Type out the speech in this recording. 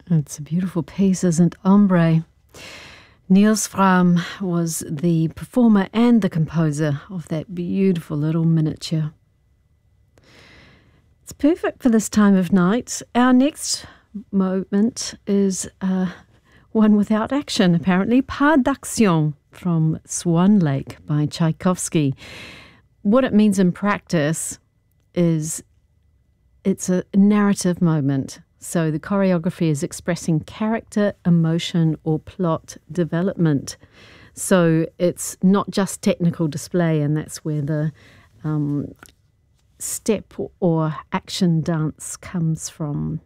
It's a beautiful piece, isn't Ombre? Niels Fram was the performer and the composer of that beautiful little miniature. It's perfect for this time of night. Our next moment is one without action, apparently. Pas d'action from Swan Lake by Tchaikovsky. What it means in practice is it's a narrative moment. So the choreography is expressing character, emotion, or plot development. So it's not just technical display, and that's where the step or action dance comes from.